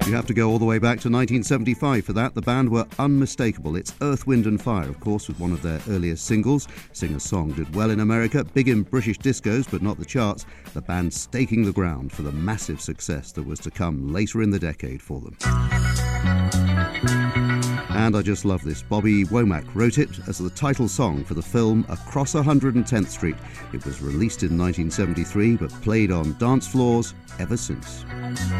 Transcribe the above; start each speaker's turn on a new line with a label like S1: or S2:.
S1: You have to go all the way back to 1975 for that. The band were unmistakable. It's Earth, Wind and Fire, of course, with one of their earliest singles. Singer's Song did well in America, big in British discos, but not the charts. The band staking the ground for the massive success that was to come later in the decade for them. And I just love this. Bobby Womack wrote it as the title song for the film Across 110th Street. It was released in 1973, but played on dance floors ever since.